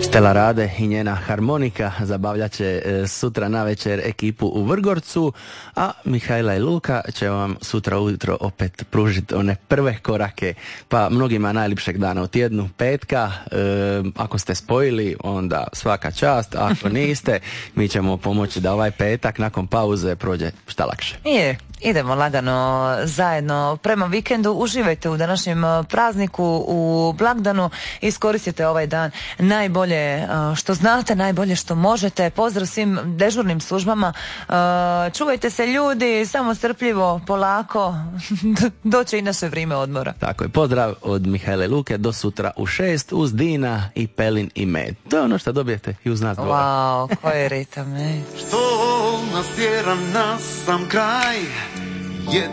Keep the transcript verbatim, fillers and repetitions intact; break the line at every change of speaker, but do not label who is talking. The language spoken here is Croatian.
Stella Rade i njena harmonika zabavljat će sutra navečer ekipu u Vrgorcu, a Mihajla i Luka će vam sutra ujutro opet pružiti one prve korake, pa mnogima najljepšeg dana u tjednu, petka. E, ako ste spojili, onda svaka čast, a ako niste, mi ćemo pomoći da ovaj petak nakon pauze prođe šta lakše.
Je. Idemo lagano zajedno prema vikendu. Uživajte u današnjem prazniku, u blagdanu. Iskoristite ovaj dan najbolje što znate, najbolje što možete. Pozdrav svim dežurnim službama. Čuvajte se ljudi, samo strpljivo, polako. Doće i naše vrijeme odmora.
Tako je. Pozdrav od Mihajle Luke do sutra u šest uz Dina i pelin i med. To je ono što dobijete i uz nas dvoje.
Wow, koji ritam, ej.
Što nas tjera na sam kraj?